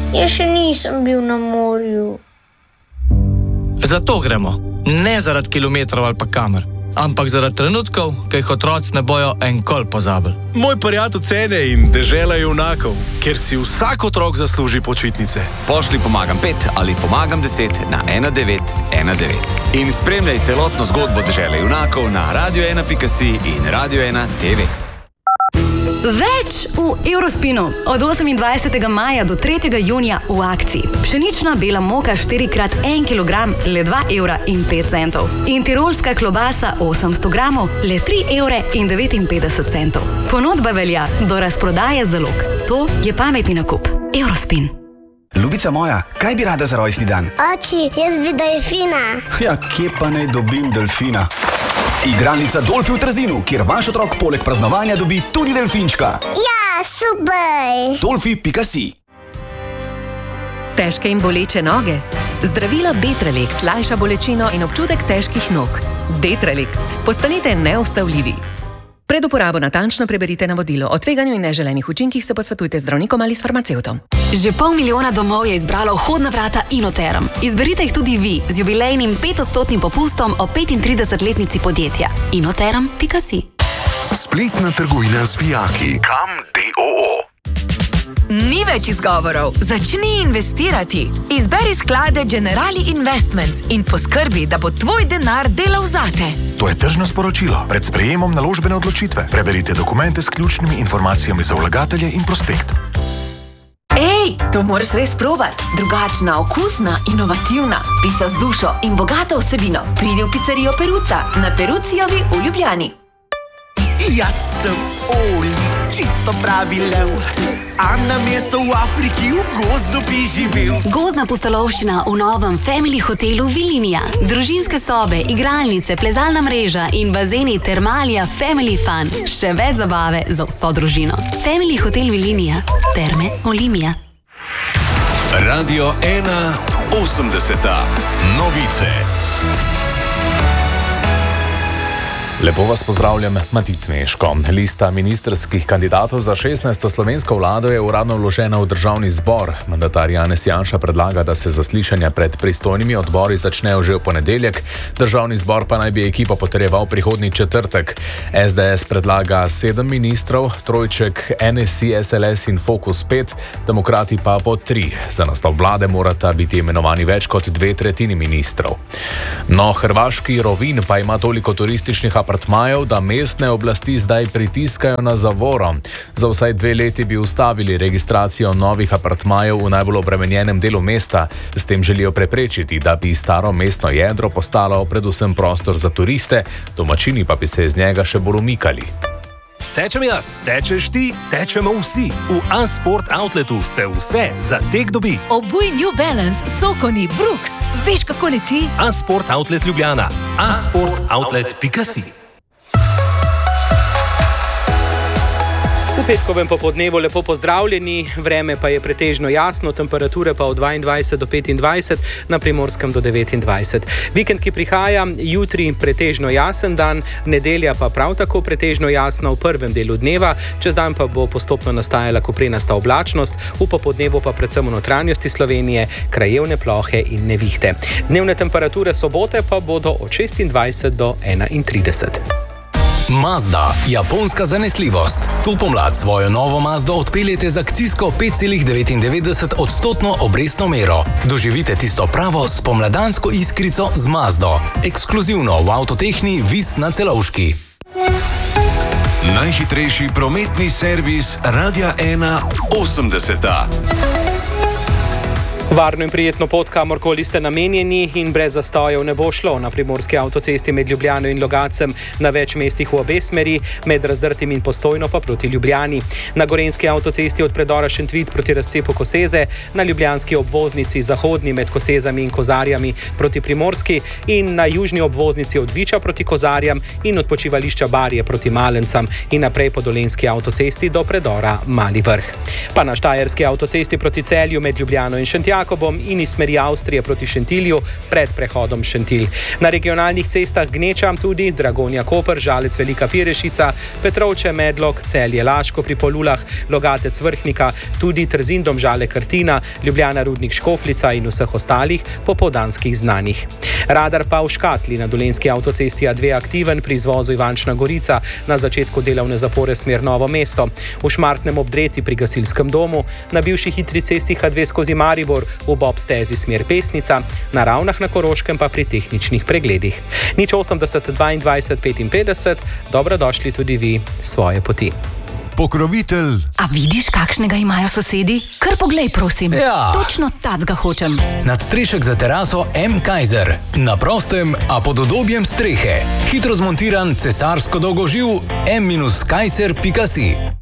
Jaz še nisem bil na morju. Zato gremo. Ne zaradi kilometrov ali pa kamer, ampak zaradi trenutkov, ki jih otroci ne bojo enkoli pozabili. Moj prijatelj cene in dežela junakov, kjer si vsak otrok zasluži počitnice. Pošli pomagam 5 ali pomagam 10 na 1919 in spremljaj celotno zgodbo dežele junakov na radio1.si in radio1.tv. Več v Eurospinu. Od 28. maja do 3. junija v akciji. Pšenična bela moka 4x1 kg, le 2,05 €. In tirolska klobasa 800 gramov, le 3,59 €. Ponudba velja do razprodaje zalog. To je pametni nakup. Eurospin. Ljubica moja, kaj bi rada za rojstni dan? Oči, jaz bi delfina. Ja, kje pa naj dobim delfina? Igralnica Dolfi v Trzinu, kjer vaš otrok poleg praznovanja dobi tudi delfinčka. Ja, super! Dolfi.si. Težke in boleče noge? Zdravilo Detrelix lajša bolečino in občutek težkih nog. Detrelix. Postanite neustavljivi. Pred uporabo natančno preberite navodilo. O tveganju in neželenih učinkih se posvetujte z zdravnikom ali s farmacevtom. Že 500 000 domov je izbralo vhodna vrata Inoterm. Izberite jih tudi vi z jubilejnim 5% popustom o 35-letnici podjetja. Inoterm.si. Spletna trgovina z vijaki. Kam d.o.o. Ni več izgovorov. Začni investirati. Izberi sklade Generali Investments in poskrbi, da bo tvoj denar delal zate. To je tržno sporočilo. Pred sprejemom naložbene odločitve. Preberite dokumente s ključnimi informacijami za vlagatelje in prospekt. Ej, to moraš res probati. Drugačna, okusna, inovativna. Pica z dušo in bogato vsebino. Pridi v pizzerijo Peruca na Perucijovi v Ljubljani. Jaz sem Oli, čisto pravi lev. A na mesto v Afriki v gozdu bi živel. Gozdna pustolovščina v novem Family hotelu Vilinija. Družinske sobe, igralnice, plezalna mreža in bazeni Termalija Family Fun. Še več zabave za vso družino. Family hotel Vilinija. Terme Olimija. Radio 1.80. Novice. Lepo vas pozdravljam, Matic Meško. Lista ministrskih kandidatov za 16. slovensko vlado je uradno vložena v državni zbor. Mandatar Janez Janša predlaga, da se zaslišanja pred pristojnimi odbori začnejo že v ponedeljek, državni zbor pa naj bi ekipo potrjeval prihodnji četrtek. SDS predlaga 7 ministrov, trojček NSI, SLS in Fokus 5, demokrati pa po 3. Za naslov vlade morata biti imenovani več kot 2/3 ministrov. No, hrvaški Rovinj pa ima toliko turističnih apartmajev, da mestne oblasti zdaj pritiskajo na zavoro. Za vsaj 2 leti bi ustavili registracijo novih apartmajev v najbolj obremenjenem delu mesta. S tem želijo preprečiti, da bi staro mestno jedro postalo predvsem prostor za turiste, domačini pa bi se iz njega še bolj umikali. Tečem jaz, tečeš ti, tečemo vsi. V Unsport Outletu se vse za tek dobi. Obuj New Balance, Sokoni, Brooks. Veš, kako leti? Unsport Outlet Ljubljana. unsportoutlet.si. V petkovem popodnevu lepo pozdravljeni, vreme pa je pretežno jasno, temperature pa od 22 do 25, na Primorskem do 29. Vikend, ki prihaja, jutri pretežno jasen dan, nedelja pa prav tako pretežno jasna v prvem delu dneva, čez dan pa bo postopno nastajala koprenasta oblačnost, v popodnevu pa predvsem v notranjosti Slovenije krajevne plohe in nevihte. Dnevne temperature sobote pa bodo od 26 do 31. Mazda, japonska zanesljivost. To pomlad svojo novo Mazdo odpeljete z akcijsko 5,99% obrestno mero. Doživite tisto pravo spomladansko iskrico z Mazdo. Ekskluzivno v Avtotehni Vis na Celovški. Najhitrejši prometni servis Radia 1.80. Varno in prijetno pot, kamorkoli ste namenjeni in brez zastojev ne bo šlo. Na primorski avtocesti med Ljubljano in Logacem na več mestih v obe smeri, med Razdrtim in Postojno pa proti Ljubljani. Na gorenjski avtocesti od predora Šentvid proti razcepu Koseze, na ljubljanski obvoznici zahodni med Kosezami in Kozarjami proti Primorski in na južni obvoznici od Viča proti Kozarjam in od počivališča Barje proti Malencam in naprej po dolenjski avtocesti do predora Mali Vrh. Pa na štajerski avtocesti proti Celju med Ljubljano in Šentjagom Jakobom in iz smeri Avstrije proti Šentilju pred prehodom Šentilj. Na regionalnih cestah Gneča tudi Dragonja Koper, Žalec Velika Pirešica, Petrovče Medlog, Celje Laško pri Polulah, Logatec Vrhnika, tudi Trzin Domžale Krtina, Ljubljana Rudnik Škofljica in vseh ostalih popoldanskih znanih. Radar pa v Škatli na Dolenjski avtocesti A2 aktiven pri izvozu Ivančna Gorica na začetku delovne zapore smer Novo mesto, v Šmartnem ob Dreti pri gasilskem domu, na bivši hitri cesti A2 skozi Maribor v Bob stezi smer Pesnica, na Ravnah na Koroškem pa pri tehničnih pregledih. 080 22 55, dobrodošli tudi vi svoje poti. Pokrovitelj. A vidiš, kakšnega imajo sosedi? Kar poglej, prosim. Ja. Točno tacga hočem. Nadstrešek za teraso M. Kaiser. Na prostem, a pod udobjem strehe. Hitro zmontiran cesarsko dolgoživ M-kaiser.si.